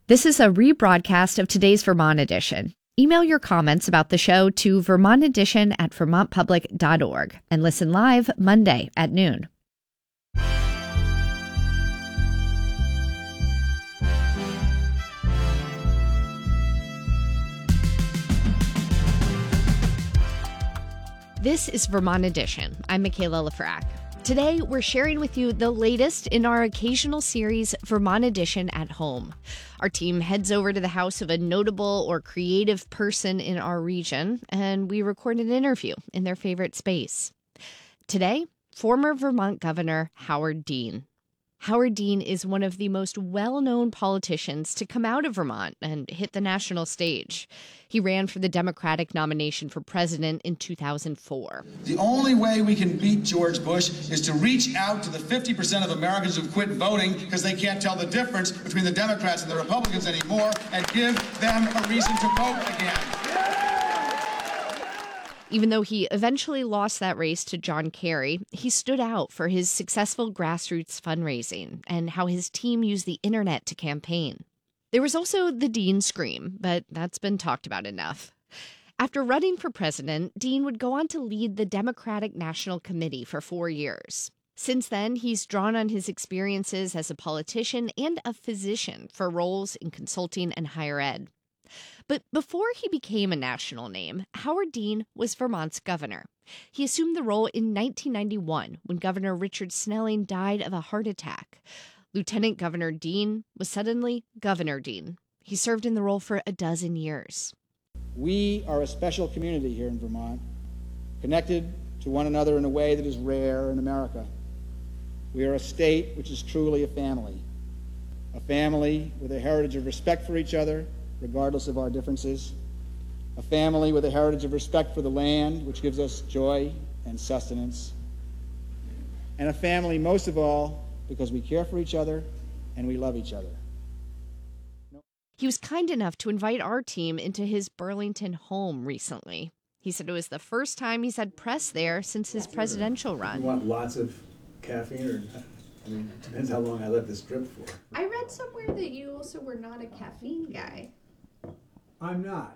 This is a rebroadcast of today's Vermont edition. Email your comments about the show to vermontedition@vermontpublic.org and listen live Monday at noon. This is Vermont Edition. I'm Michaela Lafrac. Today, we're sharing with you the latest in our occasional series, Vermont Edition at Home. Our team heads over to the house of a notable or creative person in our region, and we record an interview in their favorite space. Today, former Vermont Governor Howard Dean. Howard Dean is one of the most well-known politicians to come out of Vermont and hit the national stage. He ran for the Democratic nomination for president in 2004. The only way we can beat George Bush is to reach out to the 50% of Americans who've quit voting because they can't tell the difference between the Democrats and the Republicans anymore and give them a reason to vote again. Even though he eventually lost that race to John Kerry, he stood out for his successful grassroots fundraising and how his team used the internet to campaign. There was also the Dean Scream, but that's been talked about enough. After running for president, Dean would go on to lead the Democratic National Committee for 4 years. Since then, he's drawn on his experiences as a politician and a physician for roles in consulting and higher ed. But before he became a national name, Howard Dean was Vermont's governor. He assumed the role in 1991 when Governor Richard Snelling died of a heart attack. Lieutenant Governor Dean was suddenly Governor Dean. He served in the role for a dozen years. We are a special community here in Vermont, connected to one another in a way that is rare in America. We are a state which is truly a family with a heritage of respect for each other, regardless of our differences, a family with a heritage of respect for the land, which gives us joy and sustenance, and a family, most of all, because we care for each other and we love each other. He was kind enough to invite our team into his Burlington home recently. He said it was the first time he's had press there since his presidential run. You want lots of caffeine, or I mean, it depends how long I let this drip for. I read somewhere that you also were not a caffeine guy. I'm not.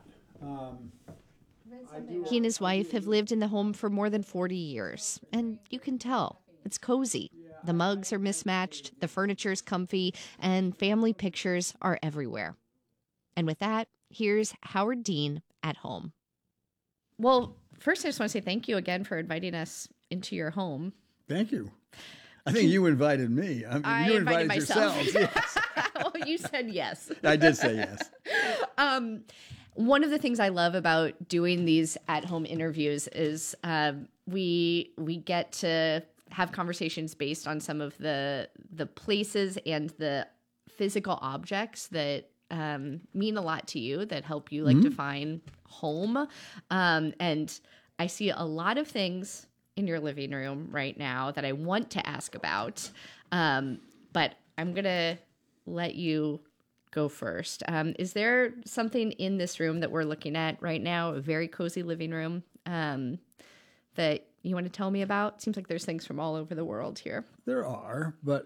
He and his wife have lived in the home for more than 40 years, and you can tell it's cozy. The mugs are mismatched, the furniture's comfy, and family pictures are everywhere. And with that, here's Howard Dean at home. Well, first I just want to say thank you again for inviting us into your home. Thank you. I think you invited me. I you invited myself. yourselves. Yes. Well, you said yes. I did say yes. One of the things I love about doing these at-home interviews is we get to have conversations based on some of the places and the physical objects that mean a lot to you, that help you define home. And I see a lot of things in your living room right now that I want to ask about, but I'm going to let you go first. Is there something in this room that we're looking at right now, a very cozy living room, that you want to tell me about? Seems like there's things from all over the world here. There are, but,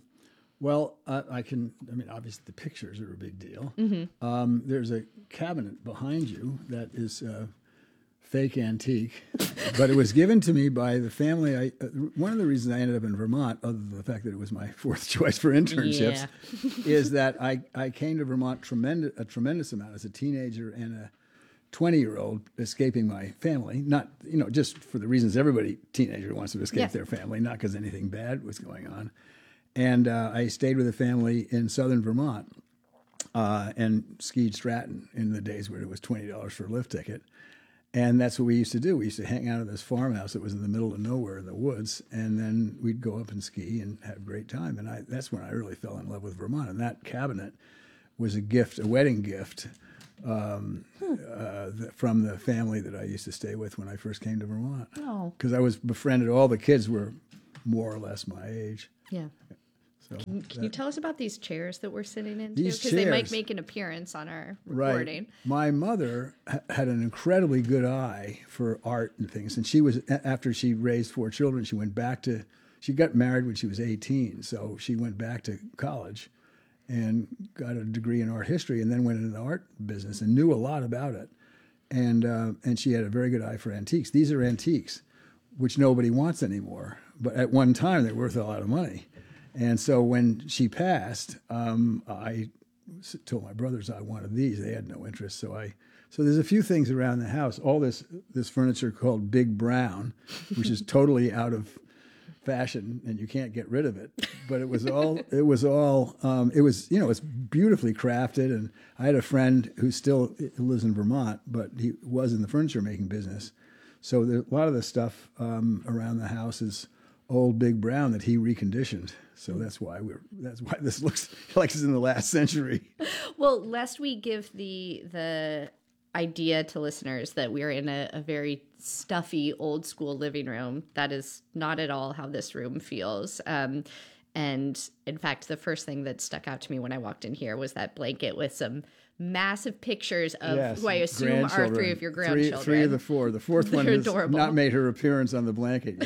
obviously the pictures are a big deal. Mm-hmm. There's a cabinet behind you that is fake antique, but it was given to me by the family. One of the reasons I ended up in Vermont, other than the fact that it was my fourth choice for internships, is that I came to Vermont a tremendous amount as a teenager and a 20-year-old escaping my family, not, just for the reasons everybody teenager wants to escape their family, not because anything bad was going on. And I stayed with a family in southern Vermont and skied Stratton in the days where it was $20 for a lift ticket. And that's what we used to do. We used to hang out at this farmhouse that was in the middle of nowhere in the woods, and then we'd go up and ski and have a great time. And that's when I really fell in love with Vermont. And that cabinet was a wedding gift from the family that I used to stay with when I first came to Vermont. Oh. Because I was befriended. All the kids were more or less my age. Yeah. So Can you tell us about these chairs that we're sitting in? These Because they might chairs. make an appearance on our recording. Right. My mother had an incredibly good eye for art and things. And she was, after she raised 4 children, she got married when she was 18. So she went back to college and got a degree in art history, and then went into the art business and knew a lot about it. And she had a very good eye for antiques. These are antiques, which nobody wants anymore. But at one time, they were worth a lot of money. And so when she passed, I told my brothers I wanted these. They had no interest. So there's a few things around the house. All this furniture called Big Brown, which is totally out of fashion, and you can't get rid of it. But it's beautifully crafted. And I had a friend who still lives in Vermont, but he was in the furniture making business. So a lot of the stuff around the house is old Big Brown that he reconditioned. So that's why this looks like it's in the last century. Well, lest we give the idea to listeners that we're in a very stuffy old school living room, that is not at all how this room feels. And in fact, the first thing that stuck out to me when I walked in here was that blanket with some massive pictures of who I assume are three of your grandchildren. Three of the four. The fourth one has adorable. Not made her appearance on the blanket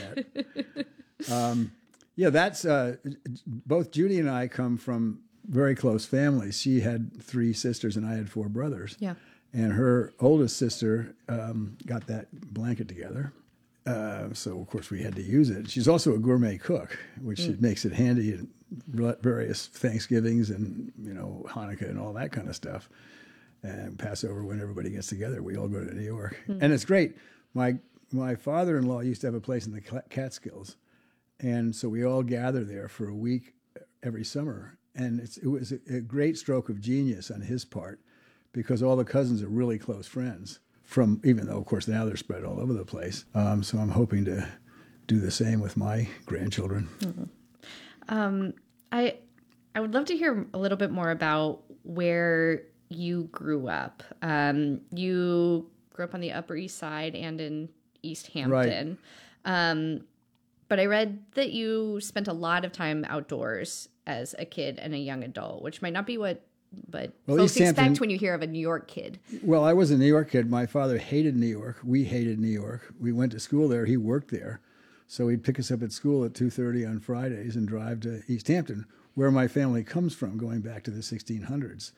yet. That's both Judy and I come from very close families. She had 3 sisters and I had 4 brothers. Yeah. And her oldest sister got that blanket together. So, of course, we had to use it. She's also a gourmet cook, which makes it handy at various Thanksgivings and, Hanukkah and all that kind of stuff. And Passover, when everybody gets together, we all go to New York. And it's great. My father-in-law used to have a place in the Catskills. And so we all gather there for a week every summer. And it was a great stroke of genius on his part, because all the cousins are really close friends, even though, of course, now they're spread all over the place. So I'm hoping to do the same with my grandchildren. Mm-hmm. I would love to hear a little bit more about where you grew up. You grew up on the Upper East Side and in East Hampton. Right. But I read that you spent a lot of time outdoors as a kid and a young adult, which might not be what folks expect when you hear of a New York kid. Well, I was a New York kid. My father hated New York. We hated New York. We went to school there. He worked there. So he'd pick us up at school at 2:30 on Fridays and drive to East Hampton, where my family comes from, going back to the 1600s.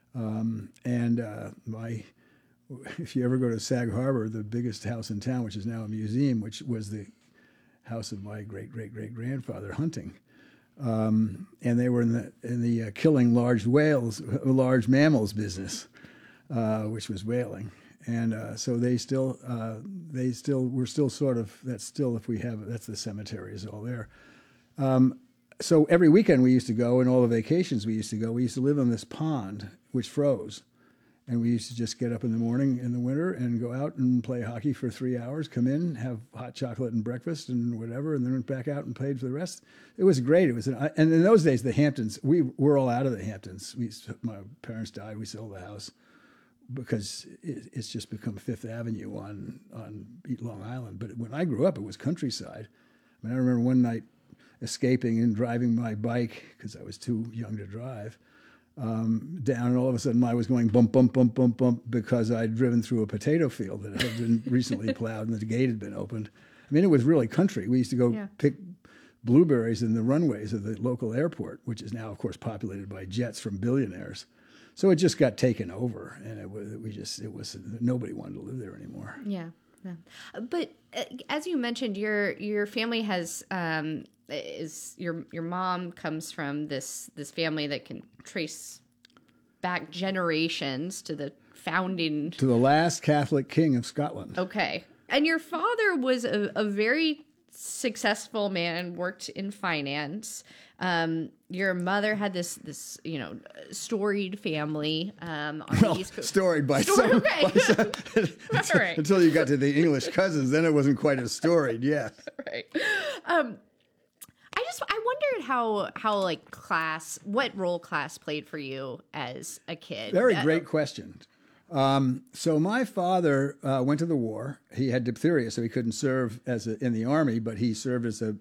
If you ever go to Sag Harbor, the biggest house in town, which is now a museum, which was the house of my great-great-great-grandfather hunting. And they were in the killing large mammals business, which was whaling. And so we're still sort of, that's the cemetery is all there. So every weekend we used to go, and all the vacations we used to go, we used to live on this pond, which froze. And we used to just get up in the morning in the winter and go out and play hockey for 3 hours, come in, have hot chocolate and breakfast and whatever, and then went back out and played for the rest. It was great. And in those days, the Hamptons, we were all out of the Hamptons. My parents died. We sold the house because it's just become Fifth Avenue on Long Island. But when I grew up, it was countryside. I remember one night escaping and driving my bike, because I was too young to drive, down, and all of a sudden I was going bump, bump, bump, bump, bump, because I'd driven through a potato field that had been recently plowed and the gate had been opened. It was really country. We used to go pick blueberries in the runways of the local airport, which is now, of course, populated by jets from billionaires. So it just got taken over, and nobody wanted to live there anymore. Yeah. But as you mentioned, your family has your mom comes from this family that can trace back generations to the founding, to the last Catholic king of Scotland. Okay, and your father was a very successful man, worked in finance. Your mother had this storied family on the East Coast. Storied by some. Okay. Right. Until you got to the English cousins, then it wasn't quite as storied. Yes. Right. I wondered how like class, what role class played for you as a kid. Very great question. So my father went to the war. He had diphtheria, so he couldn't serve in the army, but he served as a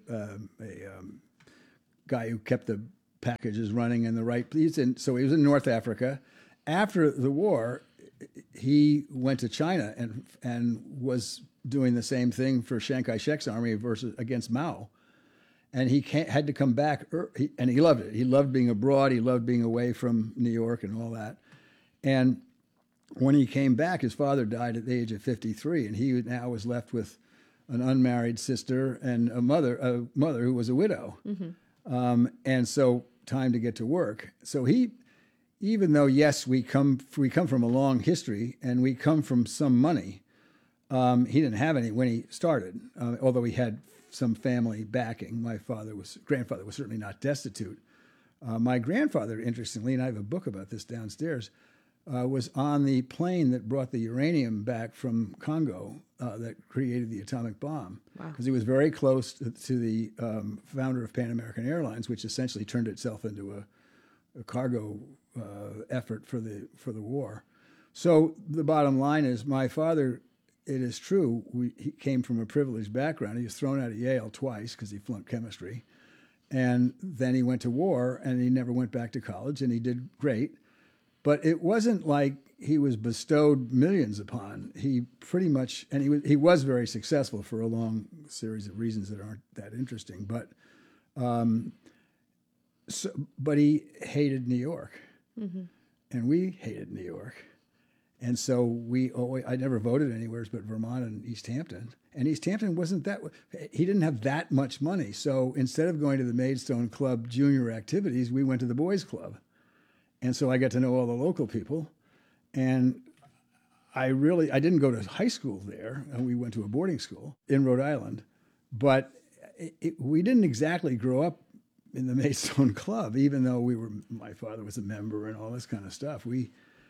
guy who kept the packages running in the right place. And so he was in North Africa. After the war, he went to China and was doing the same thing for Chiang Kai-shek's army against Mao. and he had to come back, and he loved it. He loved being abroad. He loved being away from New York and all that. And when he came back, his father died at the age of 53, and he now was left with an unmarried sister and a mother who was a widow. And so time to get to work. So he, even though, yes, we come from a long history and we come from some money, he didn't have any when he started, although he had some family backing. My grandfather was certainly not destitute. My grandfather, interestingly, and I have a book about this downstairs, was on the plane that brought the uranium back from Congo that created the atomic bomb. Because he was very close to the founder of Pan American Airlines, which essentially turned itself into a cargo effort for the war. So the bottom line is, my father, it is true, he came from a privileged background. He was thrown out of Yale twice because he flunked chemistry. And then he went to war, and he never went back to college, and he did great. But it wasn't like he was bestowed millions upon. He pretty much, and he was very successful for a long series of reasons that aren't that interesting. But but he hated New York, and we hated New York, and so I never voted anywhere but Vermont and East Hampton. And East Hampton wasn't that. He didn't have that much money, so instead of going to the Maidstone Club junior activities, we went to the boys' club. And so I got to know all the local people, and I didn't go to high school there, and we went to a boarding school in Rhode Island, but we didn't exactly grow up in the Maidstone Club, even though my father was a member and all this kind of stuff. I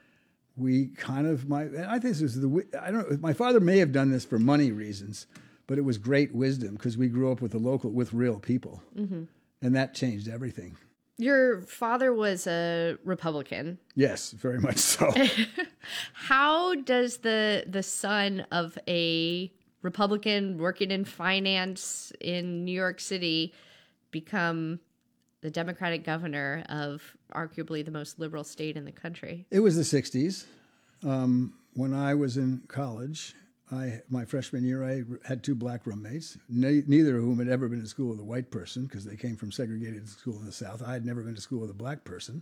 think this was my father may have done this for money reasons, but it was great wisdom because we grew up with real people, and that changed everything. Your father was a Republican. Yes, very much so. How does the son of a Republican working in finance in New York City become the Democratic governor of arguably the most liberal state in the country? It was the 60s. When I was in college, my freshman year, I had two black roommates, neither of whom had ever been to school with a white person because they came from segregated school in the South. I had never been to school with a black person.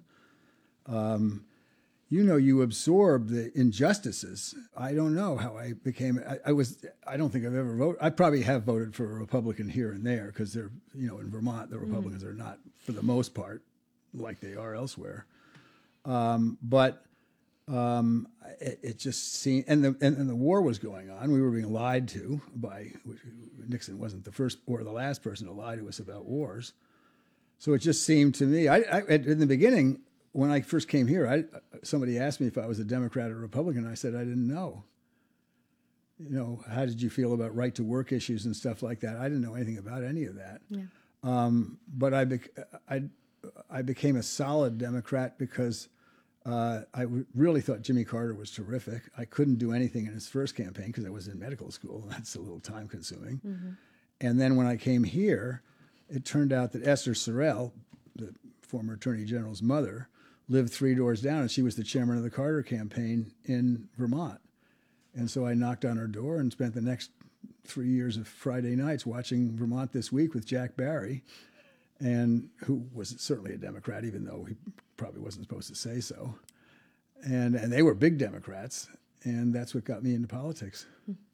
You absorb the injustices. I don't know how I became. I don't think I've ever voted. I probably have voted for a Republican here and there because they're, in Vermont, the Republicans are not, for the most part, like they are elsewhere. It just seemed, and the war was going on. We were being lied to by Nixon. Wasn't the first or the last person to lie to us about wars. So it just seemed to me. In the beginning, when I first came here, somebody asked me if I was a Democrat or Republican. I said I didn't know. How did you feel about right to work issues and stuff like that? I didn't know anything about any of that. Yeah. But I became a solid Democrat because. I really thought Jimmy Carter was terrific. I couldn't do anything in his first campaign because I was in medical school. That's a little time consuming. And then when I came here, it turned out that Esther Sorrell, the former Attorney General's mother, lived 3 doors down, and she was the chairman of the Carter campaign in Vermont. And so I knocked on her door and spent the next 3 years of Friday nights watching Vermont This Week with Jack Barry, and who was certainly a Democrat, even though he probably wasn't supposed to say so. And they were big Democrats, and that's what got me into politics.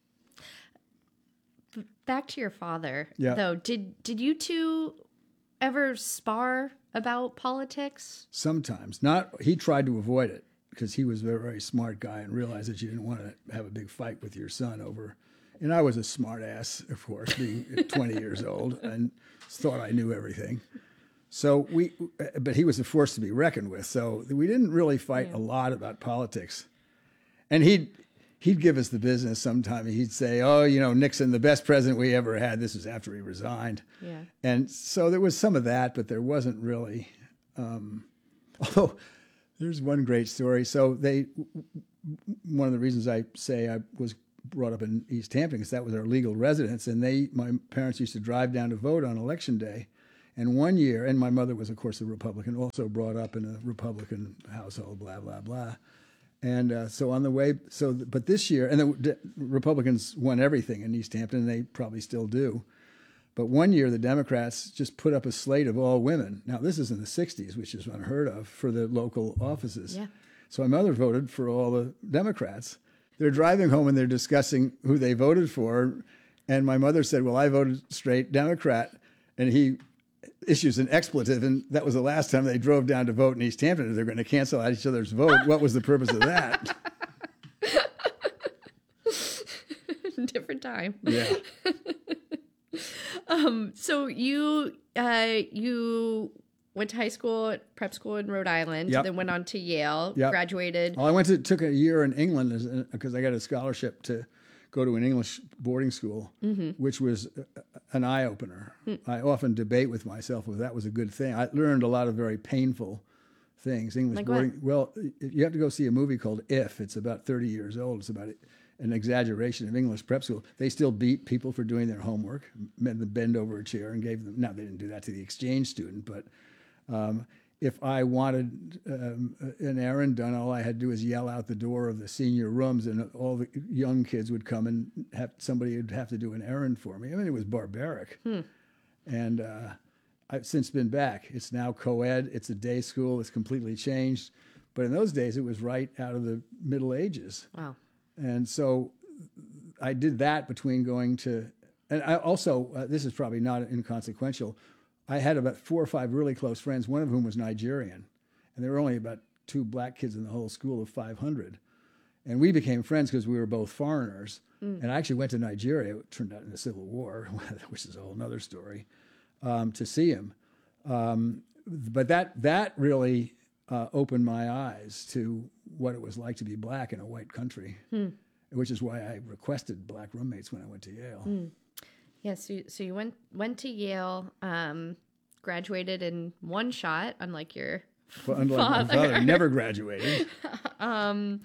Back to your father, yeah. Though. Did you two ever spar about politics? Sometimes. He tried to avoid it because he was a very, very smart guy and realized that you didn't want to have a big fight with your son over. And I was a smart ass, of course, being 20 years old, and thought I knew everything. So but he was a force to be reckoned with. So we didn't really fight a lot about politics. And he'd give us the business sometime. He'd say, Nixon, the best president we ever had. This was after he resigned. Yeah. And so there was some of that, but there wasn't really. Although there's one great story. So one of the reasons I say I was brought up in East Hampton because that was our legal residence, and my parents used to drive down to vote on election day. And one year, and my mother was, of course, a Republican, also brought up in a Republican household, blah, blah, blah. And so on the way, but this year, and the Republicans won everything in East Hampton, and they probably still do. But one year, the Democrats just put up a slate of all women. Now, this is in the 60s, which is unheard of, for the local offices. Yeah. So my mother voted for all the Democrats. They're driving home and they're discussing who they voted for. And my mother said, well, I voted straight Democrat. And he issues an expletive. And that was the last time they drove down to vote in East Hampton. They're going to cancel out each other's vote. What was the purpose of that? Different time. Yeah. So you went to high school, prep school in Rhode Island, Yep. then went on to Yale, Yep. graduated. Well, took a year in England because I got a scholarship to go to an English boarding school, which was an eye-opener. I often debate with myself whether that was a good thing. I learned a lot of very painful things. English Like boarding. what? Well, you have to go see a movie called If. It's about 30 years old. It's about an exaggeration of English prep school. They still beat people for doing their homework, made them bend over a chair and gave them. Now, they didn't do that to the exchange student, but if I wanted an errand done, all I had to do was yell out the door of the senior rooms, and all the young kids would come and somebody would have to do an errand for me. I mean, it was barbaric. And I've since been back. It's now co-ed. It's a day school. It's completely changed. But in those days, it was right out of the Middle Ages. Wow. And so I did that between going to, and I also, this is probably not inconsequential, I had about 4 or 5 really close friends, one of whom was Nigerian. And there were only about 2 black kids in the whole school of 500. And we became friends because we were both foreigners. And I actually went to Nigeria, it turned out in the Civil War, which is a whole other story, to see him. But that really opened my eyes to what it was like to be black in a white country, which is why I requested black roommates when I went to Yale. Yeah, so you went to Yale, graduated in one shot, unlike your Unlike my father, never graduated. and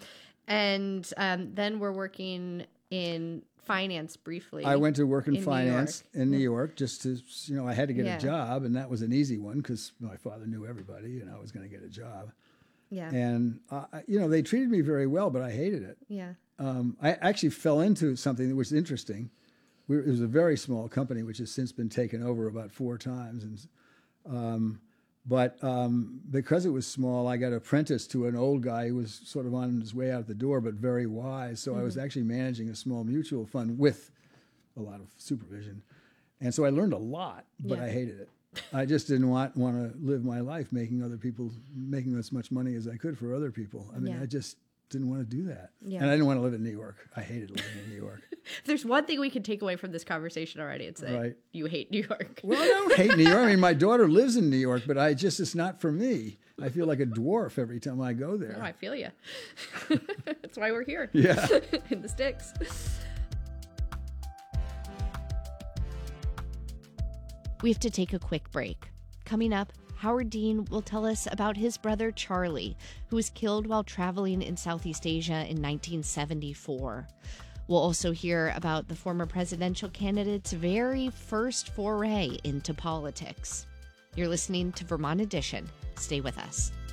then we're working in finance briefly. I went to work in in finance New York. in New York just to, I had to get Yeah. a job, and that was an easy one because my father knew everybody, and I was going to get a job. Yeah. And, they treated me very well, but I hated it. Yeah. I actually fell into something that was interesting. It was a very small company, which has since been taken over about 4 times. And, but because it was small, I got apprenticed to an old guy who was sort of on his way out the door, but very wise. So I was actually managing a small mutual fund with a lot of supervision. And so I learned a lot, but I hated it. I just didn't want to live my life making as much money as I could for other people. I mean, I just didn't want to do that. Yeah. And I didn't want to live in New York. I hated living in New York. If there's one thing we can take away from this conversation already, it's that Right. you hate New York. Well, I don't hate New York. I mean, my daughter lives in New York, but it's not for me. I feel like a dwarf every time I go there. Oh, I feel you. That's why we're here. Yeah. In the sticks. We have to take a quick break. Coming up, Howard Dean will tell us about his brother Charlie, who was killed while traveling in Southeast Asia in 1974. We'll also hear about the former presidential candidate's very first foray into politics. You're listening to Vermont Edition. Stay with us.